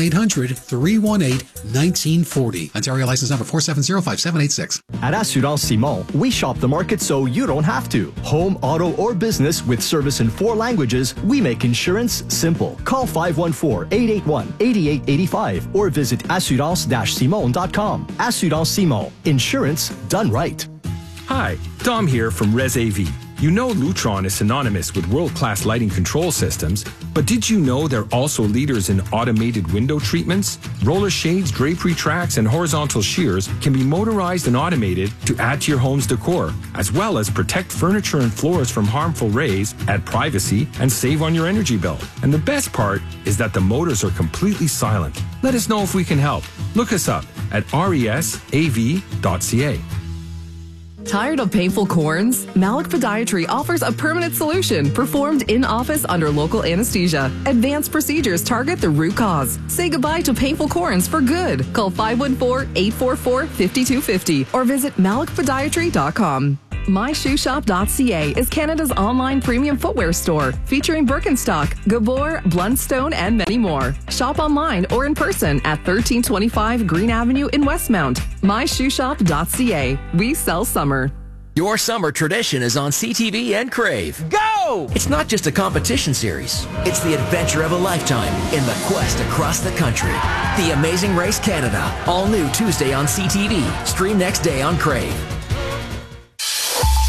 1-800-318-1940. Ontario license number 4705786. At Assurance Simon, we shop the market so you don't have to. Home, auto, or business with service in 4 languages, we make insurance simple. Call 514-881-8885 or visit assurance-simon.com. Assurance Simon. Insurance done right. Hi, Dom here from Res AV. You know Lutron is synonymous with world-class lighting control systems, but did you know they're also leaders in automated window treatments? Roller shades, drapery tracks, and horizontal shears can be motorized and automated to add to your home's decor, as well as protect furniture and floors from harmful rays, add privacy, and save on your energy bill. And the best part is that the motors are completely silent. Let us know if we can help. Look us up at resav.ca. Tired of painful corns? Malik Podiatry offers a permanent solution performed in office under local anesthesia. Advanced procedures target the root cause. Say goodbye to painful corns for good. Call 514-844-5250 or visit malikpodiatry.com. MyShoeShop.ca is Canada's online premium footwear store featuring Birkenstock, Gabor, Blundstone, and many more. Shop online or in person at 1325 Green Avenue in Westmount. MyShoeShop.ca. We sell summer. Your summer tradition is on CTV and Crave. Go! It's not just a competition series. It's the adventure of a lifetime in the quest across the country. The Amazing Race Canada. All new Tuesday on CTV. Stream next day on Crave.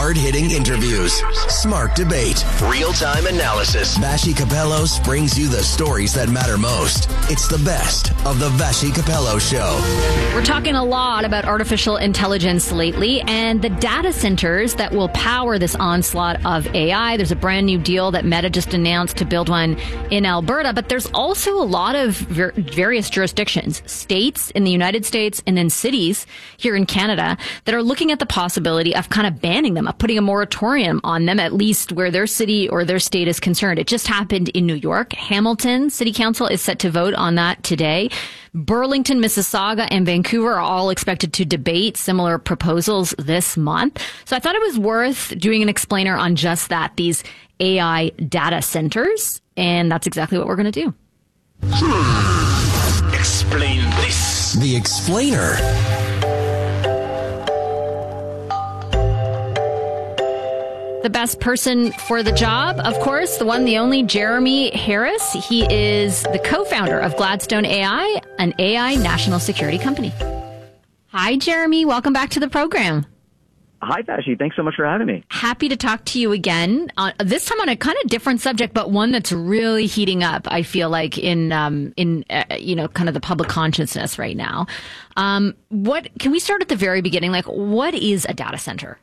Hard-hitting interviews. Smart debate. Real-time analysis. Vassy Kapelos brings you the stories that matter most. It's the best of the Vassy Kapelos Show. We're talking a lot about artificial intelligence lately and the data centers that will power this onslaught of AI. There's a brand new deal that Meta just announced to build one in Alberta, but there's also a lot of various jurisdictions, states in the United States and then cities here in Canada that are looking at the possibility of kind of banning them, of putting a moratorium on them, at least where their city or their state is concerned. It just happened in New York. Hamilton City Council is set to vote on that today. Burlington, Mississauga, and Vancouver are all expected to debate similar proposals this month. So I thought it was worth doing an explainer on just that, these AI data centers. And that's exactly what we're going to do. Explain this. The Explainer. The best person for the job, of course, the one, the only, Jeremy Harris. He is the co-founder of Gladstone AI, an AI national security company. Hi, Jeremy. Welcome back to the program. Hi, Vassy. Thanks so much for having me. Happy to talk to you again. This time on a kind of different subject, but one that's really heating up, I feel like, in kind of the public consciousness right now. What can we start at the very beginning? Like, what is a data center?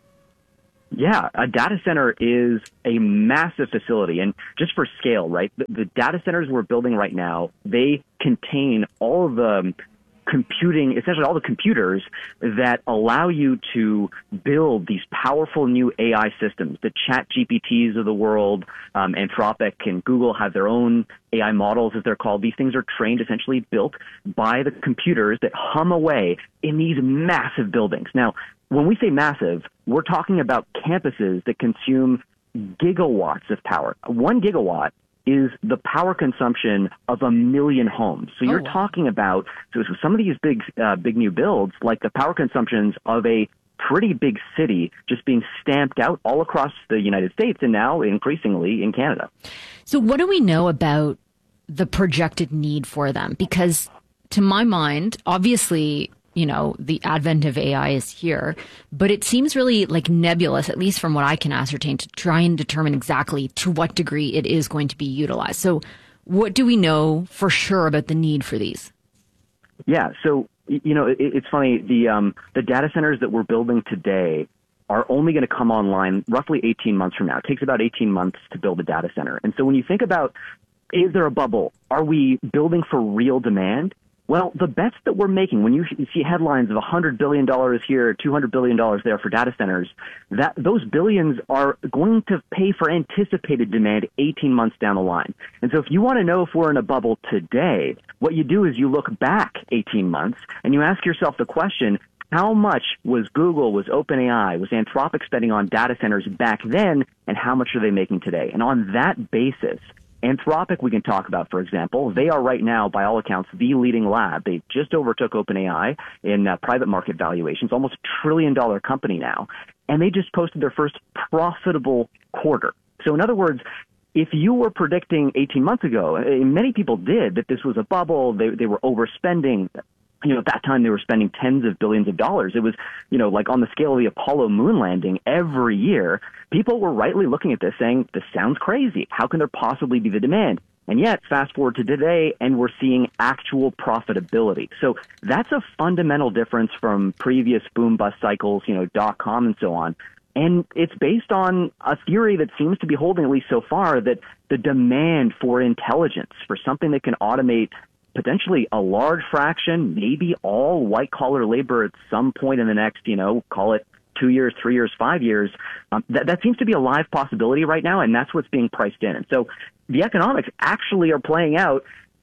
Yeah, a data center is a massive facility. And just for scale, right, the data centers we're building right now, they contain all of the computing, essentially all the computers that allow you to build these powerful new AI systems. The ChatGPTs of the world, Anthropic and Google have their own AI models, as they're called. These things are trained, essentially built by the computers that hum away in these massive buildings. Now, when we say massive, we're talking about campuses that consume gigawatts of power. 1 gigawatt is the power consumption of 1 million homes. So you're talking about, so some of these big new builds, like the power consumptions of a pretty big city just being stamped out all across the United States and now increasingly in Canada. So what do we know about the projected need for them? Because to my mind, obviously, you know, the advent of AI is here, but it seems really like nebulous, at least from what I can ascertain, to try and determine exactly to what degree it is going to be utilized. So what do we know for sure about the need for these? Yeah, so, you know, it's funny, the data centers that we're building today are only going to come online roughly 18 months from now. It takes about 18 months to build a data center. And so when you think about, is there a bubble? Are we building for real demand? Well, the bets that we're making, when you see headlines of $100 billion here, $200 billion there for data centers, that those billions are going to pay for anticipated demand 18 months down the line. And so if you want to know if we're in a bubble today, what you do is you look back 18 months and you ask yourself the question, how much was Google, was OpenAI, was Anthropic spending on data centers back then, and how much are they making today? And on that basis, Anthropic, we can talk about, for example. They are right now, by all accounts, the leading lab. They just overtook OpenAI in private market valuations, almost $1 trillion company now. And they just posted their first profitable quarter. So in other words, if you were predicting 18 months ago, and many people did, that this was a bubble, they were overspending. You know, at that time, they were spending tens of billions of dollars. It was, you know, like on the scale of the Apollo moon landing every year. People were rightly looking at this saying, this sounds crazy. How can there possibly be the demand? And yet, fast forward to today, and we're seeing actual profitability. So that's a fundamental difference from previous boom-bust cycles, you know, .com and so on. And it's based on a theory that seems to be holding, at least so far, that the demand for intelligence, for something that can automate potentially a large fraction, maybe all white-collar labor at some point in the next, you know, call it 2 years, 3 years, 5 years, that seems to be a live possibility right now, and that's what's being priced in. And so the economics actually are playing out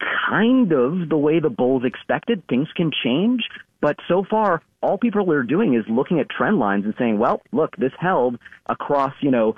kind of the way the bulls expected. Things can change, but so far, all people are doing is looking at trend lines and saying, well, look, this held across, you know,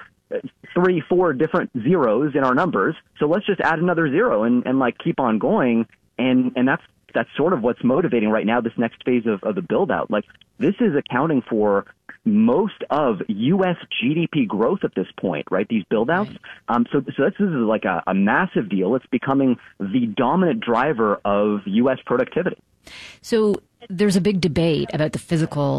3, 4 different zeros in our numbers, so let's just add another zero and like keep on going. And that's sort of what's motivating right now this next phase of the build out. Like, this is accounting for most of U.S. GDP growth at this point, right? These build outs. So this is like a massive deal. It's becoming the dominant driver of U.S. productivity. So there's a big debate about the physical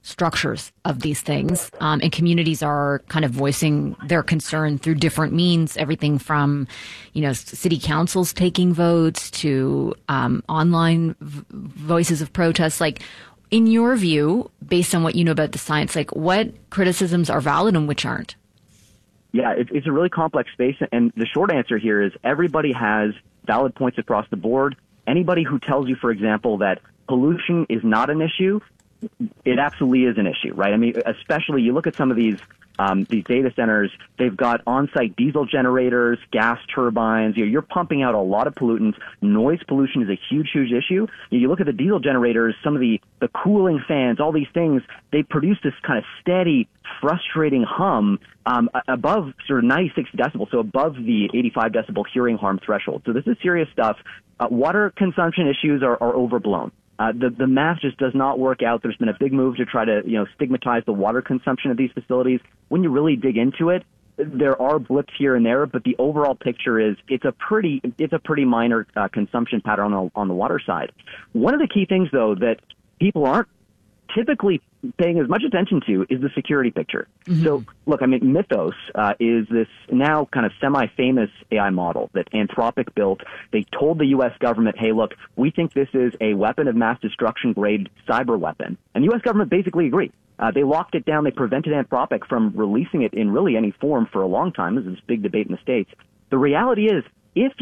structures of these things. And communities are kind of voicing their concern through different means, everything from, city councils taking votes to online voices of protest. Like, in your view, based on what you know about the science, like, what criticisms are valid and which aren't? Yeah, it's a really complex space. And the short answer here is everybody has valid points across the board. Anybody who tells you, for example, that pollution is not an issue, it absolutely is an issue, right? I mean, especially you look at some of these data centers, they've got on-site diesel generators, gas turbines. You're pumping out a lot of pollutants. Noise pollution is a huge, huge issue. You look at the diesel generators, some of the cooling fans, all these things, they produce this kind of steady, frustrating hum above sort of 96 decibels, so above the 85 decibel hearing harm threshold. So this is serious stuff. Water consumption issues are overblown. The math just does not work out. There's been a big move to try to, stigmatize the water consumption of these facilities. When you really dig into it, there are blips here and there, but the overall picture is it's a pretty minor consumption pattern on the water side. One of the key things, though, that people aren't typically paying as much attention to is the security picture. Mm-hmm. So, look, I mean, Mythos is this now kind of semi-famous AI model that Anthropic built. They told the U.S. government, hey, look, we think this is a weapon of mass destruction grade cyber weapon. And the U.S. government basically agreed. They locked it down. They prevented Anthropic from releasing it in really any form for a long time. There's this big debate in the States. The reality is, if